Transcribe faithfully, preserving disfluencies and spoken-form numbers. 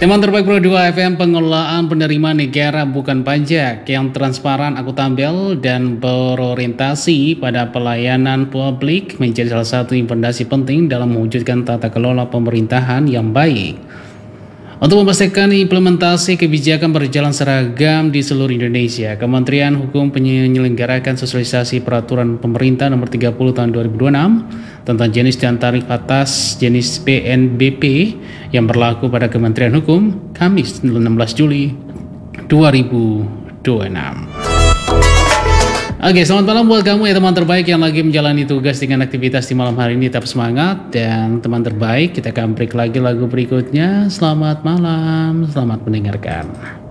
Teman terbaik Pro dua F M, pengelolaan penerimaan negara bukan pajak yang transparan, akuntabel, dan berorientasi pada pelayanan publik menjadi salah satu fondasi penting dalam mewujudkan tata kelola pemerintahan yang baik. Untuk memastikan implementasi kebijakan berjalan seragam di seluruh Indonesia, Kementerian Hukum menyelenggarakan sosialisasi peraturan pemerintah nomor tiga puluh tahun dua ribu dua puluh enam tentang jenis dan tarif atas jenis P N B P yang berlaku pada Kementerian Hukum Kamis enam belas Juli dua ribu dua puluh enam. Oke, selamat malam buat kamu ya teman terbaik yang lagi menjalani tugas dengan aktivitas di malam hari ini. Tetap semangat, dan teman terbaik, kita akan break lagi lagu berikutnya. Selamat malam, selamat mendengarkan.